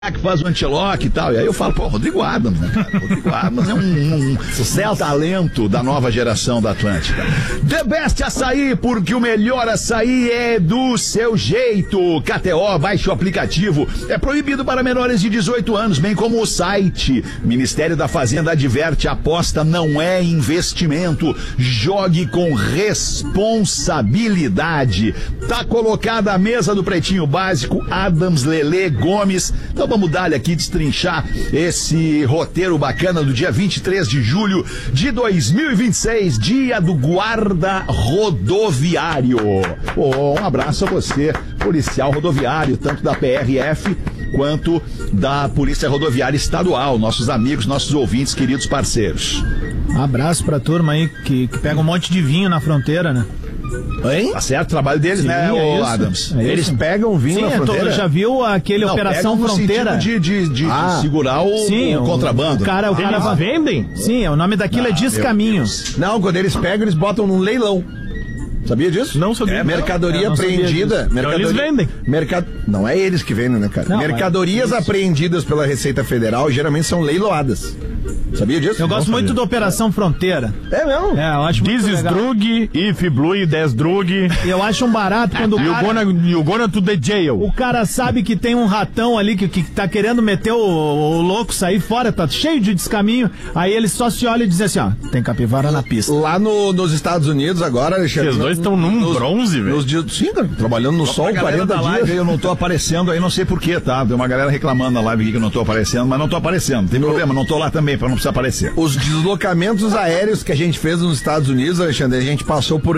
que faz o anti-lock e tal. E aí eu falo, pô, Rodrigo Adams, né, cara? Rodrigo Adams é um sucesso, talento da nova geração da Atlântica. The Best Açaí, porque o melhor açaí é do seu jeito. KTO, baixe o aplicativo. É proibido para menores de 18 anos, bem como o site. Ministério da Fazenda adverte, aposta não é investimento. Jogue com responsabilidade. Tá colocada a mesa do Pretinho Básico, Adams, Lelê, Gomes. Então vamos dar aqui, destrinchar esse roteiro bacana do dia 23 de julho de 2026, dia do guarda rodoviário. Um abraço a você, policial rodoviário, tanto da PRF quanto da Polícia Rodoviária Estadual, nossos amigos, nossos ouvintes, queridos parceiros. Abraço pra turma aí que pega um monte de vinho na fronteira, né? Hein? Tá certo o trabalho deles, sim, né, o Adams? Eles pegam vinho na fronteira? Já viu aquele Operação Fronteira? De segurar o contrabando. O cara vendem? Sim, o nome daquilo é Descaminho. Não, quando eles pegam, eles botam num leilão. Sabia disso? Não sabia. Mercadoria apreendida. Então eles vendem. Não é eles que vendem, né, cara? Não, mercadorias apreendidas pela Receita Federal geralmente são leiloadas. Sabia disso? Eu gosto muito da Operação Fronteira. É mesmo? É, eu acho muito legal. Drug, if blue, des drug. Eu acho um barato quando o cara... You gonna to the jail. O cara sabe que tem um ratão ali que tá querendo meter o louco sair fora, tá cheio de descaminho. Aí ele só se olha e diz assim, ó, tem capivara na pista. Lá nos Estados Unidos agora, Alexandre... Os dois estão num bronze, velho. Sim, cara, trabalhando no sol 40 dias. Live, eu não tô aparecendo aí, não sei porquê, tá? Tem uma galera reclamando na live aqui que eu não tô aparecendo, mas não tô aparecendo. Tem problema, não tô lá também, pra não precisar aparecer. Os deslocamentos aéreos que a gente fez nos Estados Unidos, Alexandre, a gente passou por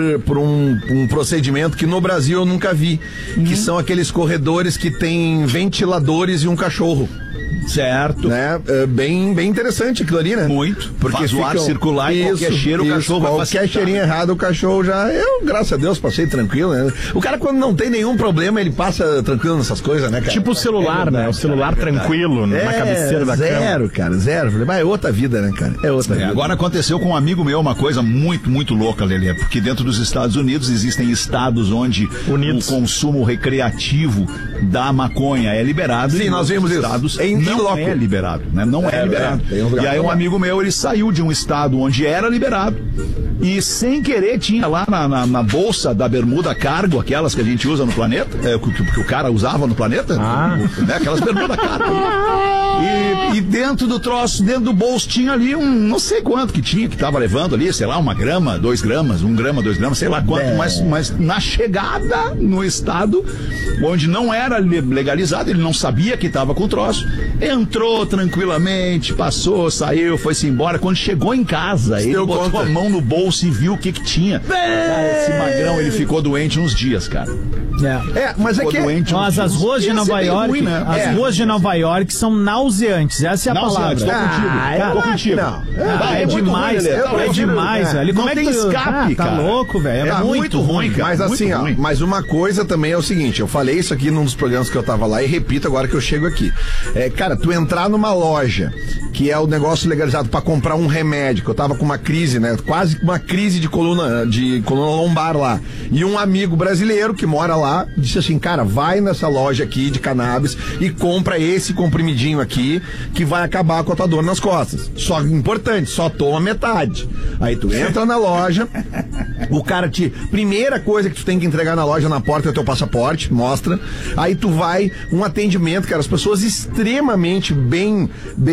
um procedimento que no Brasil eu nunca vi, que são aqueles corredores que tem ventiladores e um cachorro. Certo. Né? Bem interessante aquilo ali, né? Muito. Porque faz o ar circular e qualquer cheiro o cachorro vai facilitar. Qualquer cheirinho errado o cachorro já... Eu, graças a Deus, passei tranquilo, né? O cara, quando não tem nenhum problema, ele passa tranquilo nessas coisas, né, cara? Tipo o celular, né? O celular tranquilo na cabeceira da cama. Zero, cara, zero. Mas é outra vida, né, cara? É outra vida. Agora aconteceu com um amigo meu uma coisa muito, muito louca, Lelê, porque dentro dos Estados Unidos existem estados onde o consumo recreativo da maconha é liberado. Sim, nós vimos estados isso. Não é liberado, né? Não é liberado. E aí um amigo meu, ele saiu de um estado onde era liberado e sem querer tinha lá na bolsa da bermuda cargo, aquelas que a gente usa no planeta, que o cara usava no planeta, né? Aquelas bermuda cargo. E dentro do troço, dentro do bolso tinha ali não sei quanto que tinha, que tava levando ali, sei lá, 1 grama, 2 gramas, 1 grama, 2 gramas, sei lá quanto, mas na chegada no estado onde não era legalizado, ele não sabia que tava com o troço, entrou tranquilamente, passou, saiu, foi-se embora. Quando chegou em casa, ele botou a mão no bolso e viu o que tinha. Cara, esse magrão, ele ficou doente uns dias, cara. Mas é que... Mas as ruas de Nova York, ruim, né? As ruas de Nova York são nauseantes, essa é a palavra. Tô contigo. É demais, é demais, velho. Como é que tem escape, cara? Tá louco, velho. É muito ruim, cara. Mas assim, mas uma coisa também é o seguinte, eu falei isso aqui num dos programas que eu tava lá e repito agora que eu chego aqui. Cara, tu entrar numa loja que é o negócio legalizado pra comprar um remédio, que eu tava com uma crise, né? Quase uma crise de coluna lombar lá. E um amigo brasileiro que mora lá disse assim, cara, vai nessa loja aqui de cannabis e compra esse comprimidinho aqui que vai acabar com a tua dor nas costas. Só importante, só toma metade. Aí tu entra na loja, o cara primeira coisa que tu tem que entregar na loja na porta é o teu passaporte, mostra. Aí tu vai, um atendimento, cara, as pessoas extremamente bem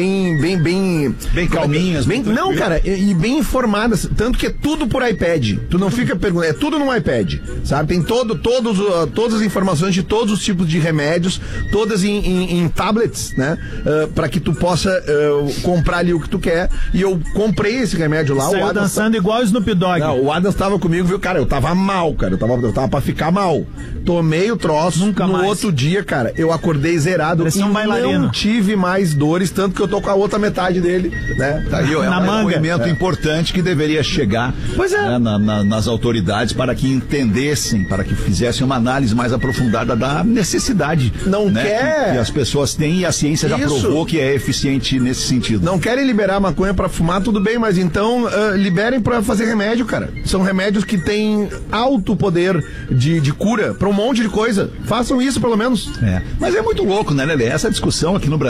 calminhas. Não, cara, e bem informadas, tanto que é tudo por iPad. Tu não fica perguntando, é tudo no iPad, sabe? Tem todas as informações de todos os tipos de remédios, todas em tablets, né? Pra que tu possa comprar ali o que tu quer. E eu comprei esse remédio lá. Saiu dançando igual o Snoop Dogg. Não, o Adams tava comigo, viu? Cara, eu tava mal, cara. Eu tava pra ficar mal. Tomei o troço. Nunca no mais. Outro dia, cara, eu acordei zerado. Parecia um bailarino. Não tive mais dores, tanto que eu tô com a outra metade dele, né? Tá aí, na manga. Um movimento importante que deveria chegar nas autoridades para que entendessem, para que fizessem uma análise análise mais aprofundada da necessidade. Não né, quer. que as pessoas têm e a ciência já provou que é eficiente nesse sentido. Não querem liberar maconha pra fumar, tudo bem, mas então liberem pra fazer remédio, cara. São remédios que têm alto poder de cura pra um monte de coisa. Façam isso, pelo menos. Mas é muito louco, né, Lelê? Essa discussão aqui no Brasil